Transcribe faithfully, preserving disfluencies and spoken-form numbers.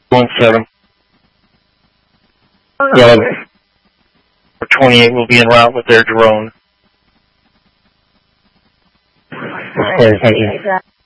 one seven. Oh, Yeah. okay. twenty-eight will be en route with their drone. Okay, thank you.